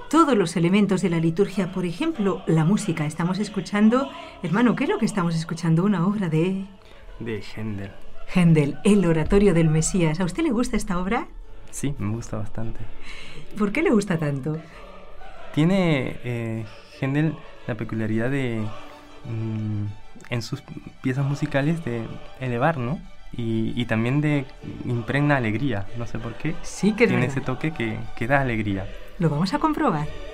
todos los elementos de la liturgia, por ejemplo, la música. Estamos escuchando, hermano, ¿qué es lo que estamos escuchando? Una obra de Händel. Händel, el oratorio del Mesías. ¿A usted le gusta esta obra? Sí, me gusta bastante. ¿Por qué le gusta tanto? Tiene Händel la peculiaridad de, en sus piezas musicales, de elevar, ¿no? Y también de impregna alegría, no sé por qué. Sí que es tiene verdad. ese toque que da alegría. Lo vamos a comprobar.